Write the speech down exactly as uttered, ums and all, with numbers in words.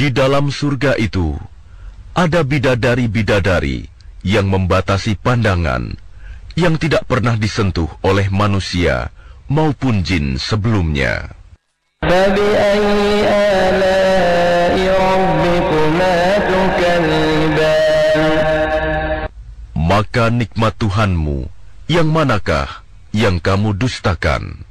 Di dalam surga itu ada bidadari-bidadari yang membatasi pandangan, yang tidak pernah disentuh oleh manusia maupun jin sebelumnya. Maka nikmat Tuhanmu, yang manakah yang kamu dustakan?